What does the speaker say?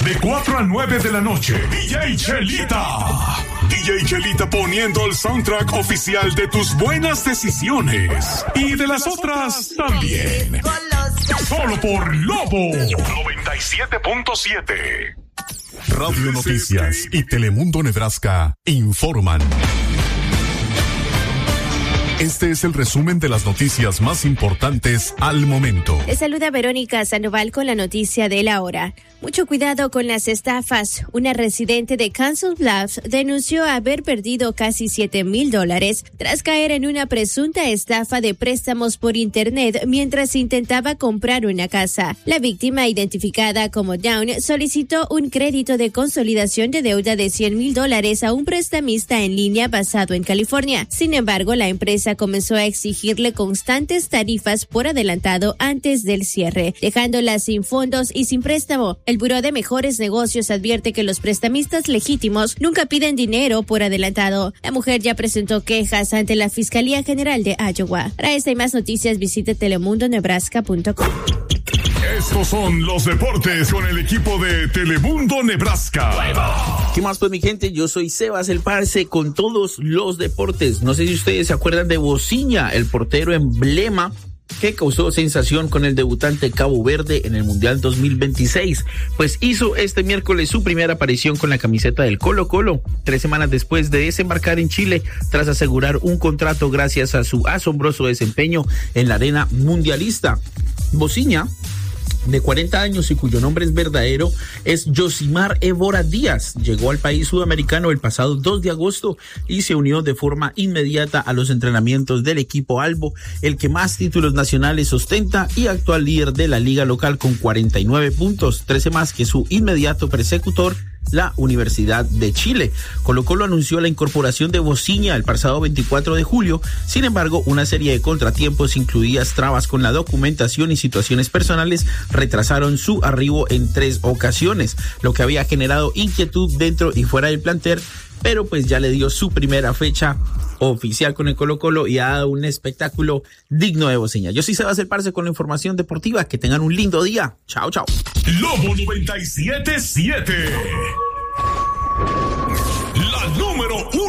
De 4 a 9 de la noche, DJ Chelita. DJ Chelita poniendo el soundtrack oficial de tus buenas decisiones. Y de las otras también. Solo por Lobo 97.7. Radio Noticias y Telemundo Nebraska informan. Este es el resumen de las noticias más importantes al momento. Les saluda Verónica Sandoval con la noticia de la hora. Mucho cuidado con las estafas. Una residente de Council Bluffs denunció haber perdido casi $7,000 tras caer en una presunta estafa de préstamos por internet mientras intentaba comprar una casa. La víctima, identificada como Dawn, solicitó un crédito de consolidación de deuda de $100,000 a un prestamista en línea basado en California. Sin embargo, la empresa comenzó a exigirle constantes tarifas por adelantado antes del cierre, dejándola sin fondos y sin préstamo. El Buró de Mejores Negocios advierte que los prestamistas legítimos nunca piden dinero por adelantado. La mujer ya presentó quejas ante la Fiscalía General de Iowa. Para esta y más noticias visite telemundonebraska.com. Estos son los deportes con el equipo de Telemundo Nebraska. ¿Qué más pues mi gente? Yo soy Sebas el Parce con todos los deportes. No sé si ustedes se acuerdan de Bociña, el portero emblema que causó sensación con el debutante Cabo Verde en el Mundial 2026, pues hizo este miércoles su primera aparición con la camiseta del Colo-Colo, 3 semanas después de desembarcar en Chile tras asegurar un contrato gracias a su asombroso desempeño en la arena mundialista. Bociña, de 40 años y cuyo nombre es verdadero es Josimar Évora Díaz, llegó al país sudamericano el pasado 2 de agosto y se unió de forma inmediata a los entrenamientos del equipo albo, el que más títulos nacionales ostenta y actual líder de la liga local con 49 puntos, 13 más que su inmediato persecutor, la Universidad de Chile. Colo-Colo anunció la incorporación de Bociña el pasado 24 de julio, sin embargo, una serie de contratiempos, incluidas trabas con la documentación y situaciones personales, retrasaron su arribo en 3 ocasiones, lo que había generado inquietud dentro y fuera del plantel, pero pues ya le dio su primera fecha oficial con el Colo-Colo y ha dado un espectáculo digno de Bociña. Yo sí se va a hacer parce con la información deportiva. Que tengan un lindo día. Chao, chao. Lobo 97.7. La número 1